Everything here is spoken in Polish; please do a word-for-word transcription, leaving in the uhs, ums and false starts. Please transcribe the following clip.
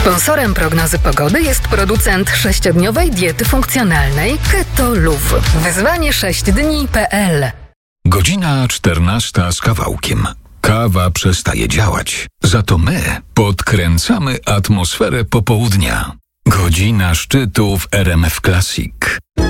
Sponsorem prognozy pogody jest producent sześciodniowej diety funkcjonalnej Keto Luv. Wyzwanie sześć dni kropka pe el. Godzina czternasta z kawałkiem. Kawa przestaje działać. Za to my podkręcamy atmosferę popołudnia. Godzina szczytu w R M F Classic.